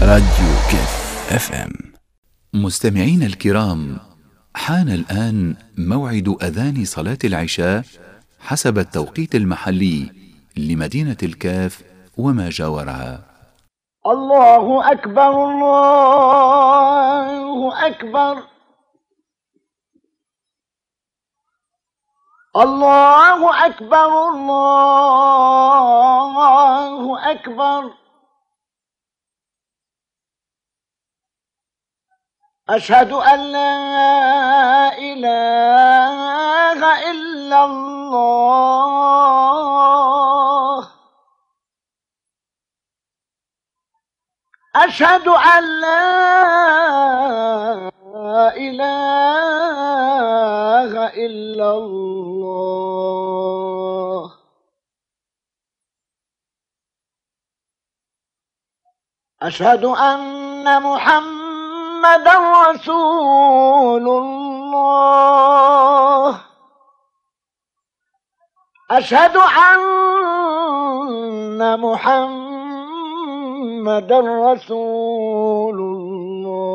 راديو كيف اف ام. مستمعين الكرام، حان الآن موعد أذان صلاة العشاء حسب التوقيت المحلي لمدينة الكاف وما جاورها. الله أكبر الله أكبر الله أكبر الله أكبر. أشهد أن لا إله إلا الله. أشهد أن لا إله إلا الله. أشهد أن محمدا رسول الله. أشهد أن محمدا رسول الله.